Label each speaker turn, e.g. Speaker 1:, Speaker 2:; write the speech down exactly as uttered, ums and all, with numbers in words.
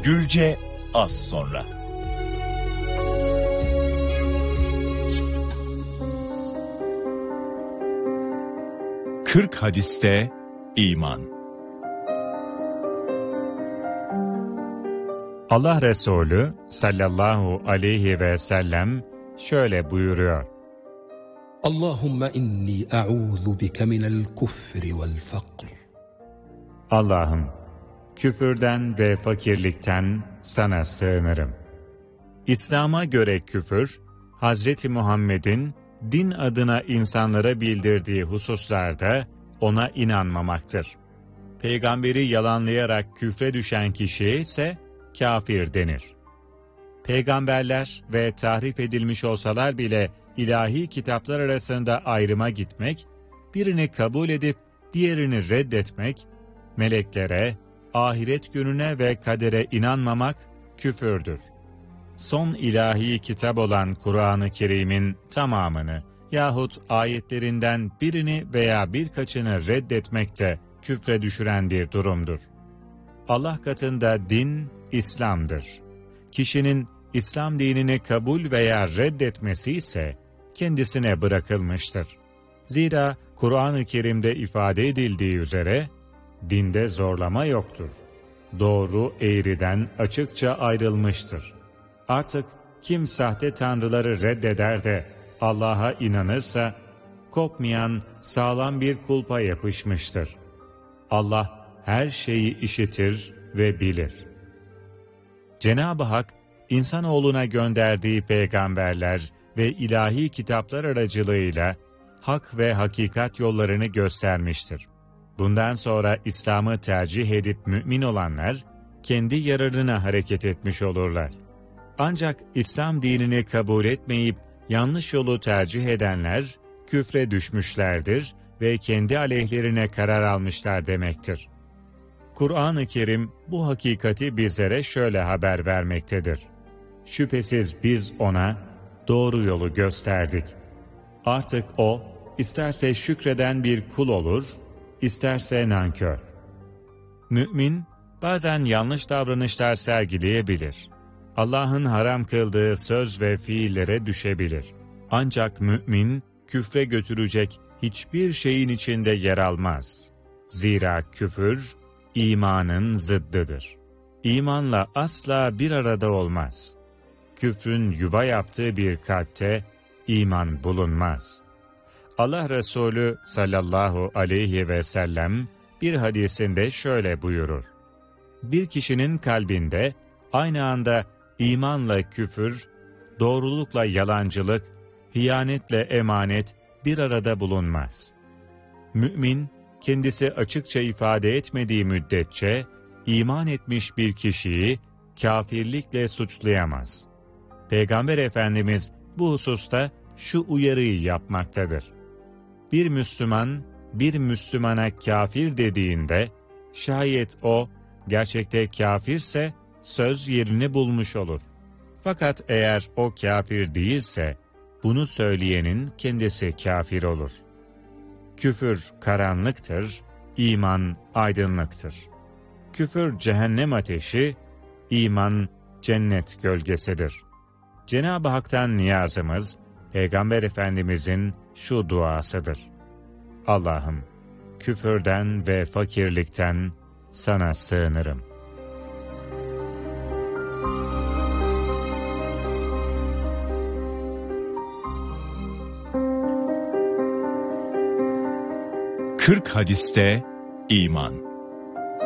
Speaker 1: Gülce az sonra. Kırk hadiste iman.
Speaker 2: Allah Resulü sallallahu aleyhi ve sellem şöyle buyuruyor:
Speaker 3: Allahümme inni a'udhu bike minel kufri vel fakr.
Speaker 2: Allah'ım, küfürden ve fakirlikten sana sığınırım. İslam'a göre küfür, Hazreti Muhammed'in din adına insanlara bildirdiği hususlarda ona inanmamaktır. Peygamberi yalanlayarak küfre düşen kişiye ise kafir denir. Peygamberler ve tahrif edilmiş olsalar bile ilahi kitaplar arasında ayrıma gitmek, birini kabul edip diğerini reddetmek, meleklere, ahiret gününe ve kadere inanmamak küfürdür. Son ilahi kitap olan Kur'an-ı Kerim'in tamamını yahut ayetlerinden birini veya birkaçını reddetmek de küfre düşüren bir durumdur. Allah katında din, İslam'dır. Kişinin İslam dinini kabul veya reddetmesi ise kendisine bırakılmıştır. Zira Kur'an-ı Kerim'de ifade edildiği üzere, dinde zorlama yoktur. Doğru eğriden açıkça ayrılmıştır. Artık kim sahte tanrıları reddeder de Allah'a inanırsa, kopmayan sağlam bir kulpa yapışmıştır. Allah her şeyi işitir ve bilir. Cenab-ı Hak, insanoğluna gönderdiği peygamberler ve ilahi kitaplar aracılığıyla hak ve hakikat yollarını göstermiştir. Bundan sonra İslam'ı tercih edip mümin olanlar, kendi yararına hareket etmiş olurlar. Ancak İslam dinini kabul etmeyip yanlış yolu tercih edenler, küfre düşmüşlerdir ve kendi aleyhlerine karar almışlar demektir. Kur'an-ı Kerim bu hakikati bizlere şöyle haber vermektedir: Şüphesiz biz ona doğru yolu gösterdik. Artık o, isterse şükreden bir kul olur, isterse nankör. Mümin, bazen yanlış davranışlar sergileyebilir. Allah'ın haram kıldığı söz ve fiillere düşebilir. Ancak mümin, küfre götürecek hiçbir şeyin içinde yer almaz. Zira küfür, imanın zıddıdır. İmanla asla bir arada olmaz. Küfrün yuva yaptığı bir kalpte iman bulunmaz. Allah Resulü sallallahu aleyhi ve sellem bir hadisinde şöyle buyurur: Bir kişinin kalbinde aynı anda imanla küfür, doğrulukla yalancılık, hıyanetle emanet bir arada bulunmaz. Mümin, kendisi açıkça ifade etmediği müddetçe, iman etmiş bir kişiyi kafirlikle suçlayamaz. Peygamber Efendimiz bu hususta şu uyarıyı yapmaktadır: Bir Müslüman, bir Müslümana kafir dediğinde, şayet o gerçekte kafirse söz yerini bulmuş olur. Fakat eğer o kafir değilse, bunu söyleyenin kendisi kafir olur. Küfür karanlıktır, iman aydınlıktır. Küfür cehennem ateşi, iman cennet gölgesidir. Cenab-ı Hak'tan niyazımız, Peygamber Efendimizin şu duasıdır: Allah'ım, küfürden ve fakirlikten sana sığınırım.
Speaker 1: Kırk hadiste iman.